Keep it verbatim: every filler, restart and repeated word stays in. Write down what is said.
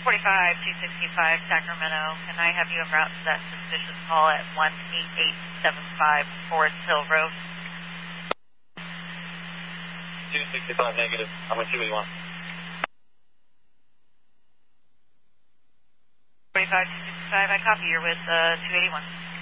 forty-five two sixty-five Sacramento. Can I have you en route to that suspicious call at one eight eight seven five Forest Hill Road? two sixty-five negative. I'm going to see what you want. forty-five two sixty-five, I copy. You're with uh, two eighty-one.